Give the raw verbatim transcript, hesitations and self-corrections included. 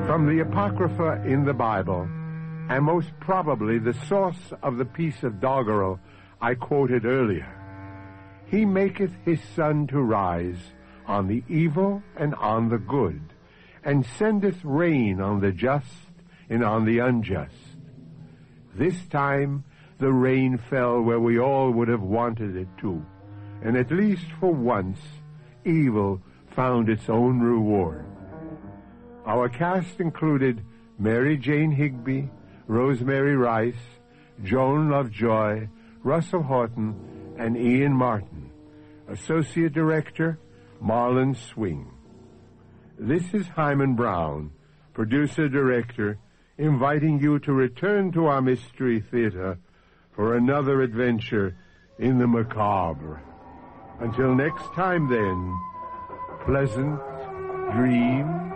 From the Apocrypha in the Bible, and most probably the source of the piece of doggerel I quoted earlier, he maketh his sun to rise on the evil and on the good, and sendeth rain on the just and on the unjust. This time the rain fell where we all would have wanted it to, and at least for once evil found its own reward. Our cast included Mary Jane Higby, Rosemary Rice, Joan Lovejoy, Russell Horton, and Ian Martin. Associate Director, Marlon Swing. This is Hyman Brown, Producer-Director, inviting you to return to our Mystery Theater for another adventure in the macabre. Until next time, then, pleasant dreams.